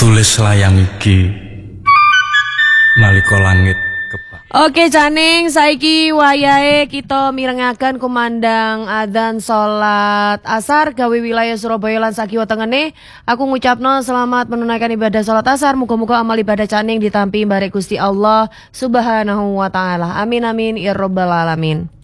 tulis layang iki nalika langit kebak. Oke Caning, saiki wayahe kita mirengaken kumandang adzan salat asar gawe wilayah Surabaya lan sakiwa tengene. Aku ngucapno selamat menunaikan ibadah salat asar. Muga-muga amal ibadah Caning ditampi barek Gusti Allah Subhanahu wa taala. Amin amin ya rabbal alamin.